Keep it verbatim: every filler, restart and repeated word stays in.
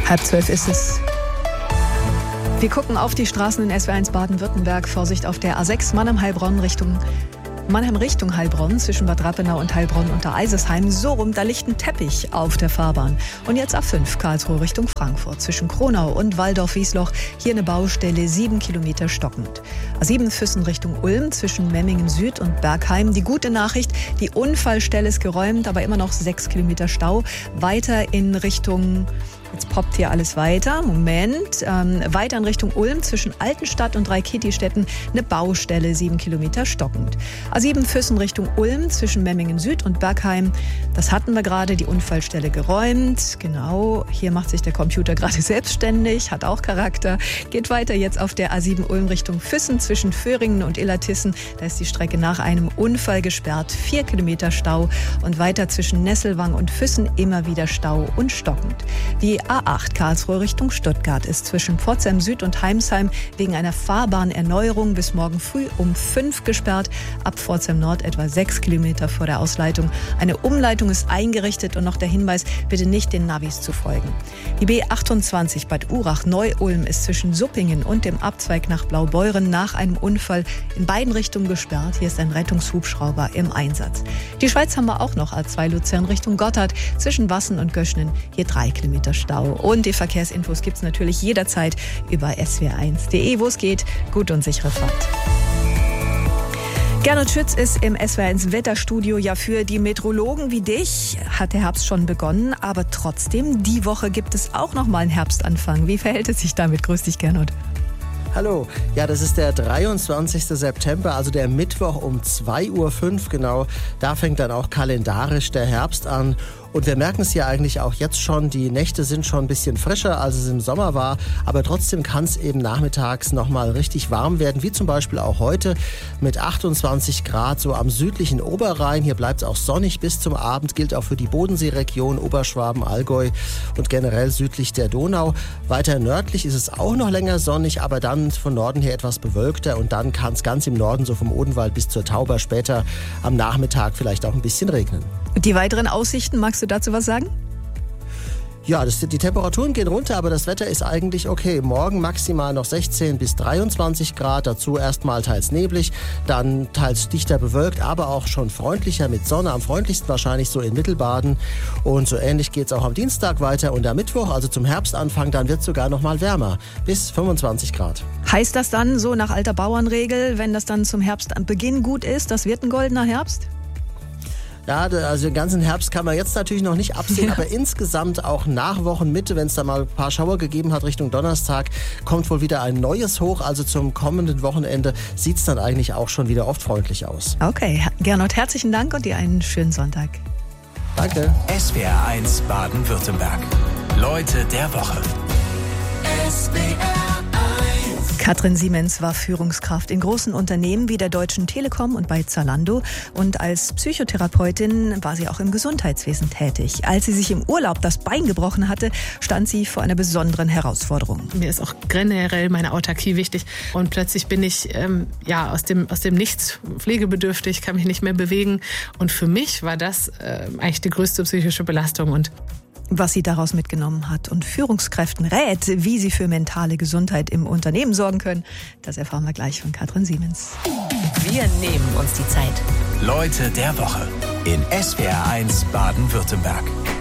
Halb zwölf ist es. Wir gucken auf die Straßen in S W R eins Baden-Württemberg. Vorsicht auf der A sechs Mannheim-Heilbronn Richtung Mannheim Richtung Heilbronn, zwischen Bad Rappenau und Heilbronn unter Eisesheim. So rum, da liegt ein Teppich auf der Fahrbahn. Und jetzt A fünf Karlsruhe Richtung Frankfurt, zwischen Kronau und Walldorf-Wiesloch. Hier eine Baustelle, sieben Kilometer stockend. A sieben Füssen Richtung Ulm, zwischen Memmingen Süd und Bergheim. Die gute Nachricht, die Unfallstelle ist geräumt, aber immer noch sechs Kilometer Stau. Weiter in Richtung... Jetzt poppt hier alles weiter. Moment. Ähm, weiter in Richtung Ulm, zwischen Altenstadt und Dreikitti-Städten eine Baustelle, sieben Kilometer stockend. A sieben Füssen Richtung Ulm, zwischen Memmingen Süd und Bergheim. Das hatten wir gerade, die Unfallstelle geräumt. Genau, hier macht sich der Computer gerade selbstständig, hat auch Charakter. Geht weiter jetzt auf der A sieben Ulm Richtung Füssen, zwischen Föhringen und Illertissen. Da ist die Strecke nach einem Unfall gesperrt, vier Kilometer Stau. Und weiter zwischen Nesselwang und Füssen immer wieder Stau und stockend. Die A acht Karlsruhe Richtung Stuttgart ist zwischen Pforzheim Süd und Heimsheim wegen einer Fahrbahnerneuerung bis morgen früh um fünf gesperrt. Ab Pforzheim Nord etwa sechs Kilometer vor der Ausleitung. Eine Umleitung ist eingerichtet und noch der Hinweis, bitte nicht den Navis zu folgen. Die B achtundzwanzig Bad Urach Neu-Ulm ist zwischen Suppingen und dem Abzweig nach Blaubeuren nach einem Unfall in beiden Richtungen gesperrt. Hier ist ein Rettungshubschrauber im Einsatz. Die Schweiz haben wir auch noch. A zwei Luzern Richtung Gotthard zwischen Wassen und Göschnen. Hier drei Kilometer Stau. Und die Verkehrsinfos gibt es natürlich jederzeit über S W R eins punkt de, wo es geht. Gut und sichere Fahrt. Gernot Schütz ist im S W R eins Wetterstudio. Ja, für die Meteorologen wie dich hat der Herbst schon begonnen. Aber trotzdem, die Woche gibt es auch noch mal einen Herbstanfang. Wie verhält es sich damit? Grüß dich, Gernot. Hallo, ja, das ist der dreiundzwanzigste September, also der Mittwoch um zwei Uhr fünf genau. Da fängt dann auch kalendarisch der Herbst an. Und wir merken es ja eigentlich auch jetzt schon, die Nächte sind schon ein bisschen frischer, als es im Sommer war. Aber trotzdem kann es eben nachmittags nochmal richtig warm werden, wie zum Beispiel auch heute mit achtundzwanzig Grad so am südlichen Oberrhein. Hier bleibt es auch sonnig bis zum Abend, gilt auch für die Bodenseeregion, Oberschwaben, Allgäu und generell südlich der Donau. Weiter nördlich ist es auch noch länger sonnig, aber dann von Norden her etwas bewölkter. Und dann kann es ganz im Norden, so vom Odenwald bis zur Tauber, später am Nachmittag vielleicht auch ein bisschen regnen. Die weiteren Aussichten, magst du dazu was sagen? Ja, das, die Temperaturen gehen runter, aber das Wetter ist eigentlich okay. Morgen maximal noch sechzehn bis dreiundzwanzig Grad, dazu erstmal teils neblig, dann teils dichter bewölkt, aber auch schon freundlicher mit Sonne, am freundlichsten wahrscheinlich so in Mittelbaden. Und so ähnlich geht es auch am Dienstag weiter und am Mittwoch, also zum Herbstanfang, dann wird es sogar noch mal wärmer, bis fünfundzwanzig Grad. Heißt das dann so nach alter Bauernregel, wenn das dann zum Herbstbeginn gut ist, das wird ein goldener Herbst? Ja, also den ganzen Herbst kann man jetzt natürlich noch nicht absehen, ja. Aber insgesamt auch nach Wochenmitte, wenn es da mal ein paar Schauer gegeben hat Richtung Donnerstag, kommt wohl wieder ein neues Hoch. Also zum kommenden Wochenende sieht es dann eigentlich auch schon wieder oft freundlich aus. Okay, Gernot, herzlichen Dank und dir einen schönen Sonntag. Danke. S W R eins Baden-Württemberg. Leute der Woche. S W R Katrin Siemens war Führungskraft in großen Unternehmen wie der Deutschen Telekom und bei Zalando. Und als Psychotherapeutin war sie auch im Gesundheitswesen tätig. Als sie sich im Urlaub das Bein gebrochen hatte, stand sie vor einer besonderen Herausforderung. Mir ist auch generell meine Autarkie wichtig. Und plötzlich bin ich ähm, ja, aus dem, aus dem Nichts pflegebedürftig, kann mich nicht mehr bewegen. Und für mich war das äh, eigentlich die größte psychische Belastung. Und was sie daraus mitgenommen hat und Führungskräften rät, wie sie für mentale Gesundheit im Unternehmen sorgen können, das erfahren wir gleich von Katrin Siemens. Wir nehmen uns die Zeit. Leute der Woche in S W R eins Baden-Württemberg.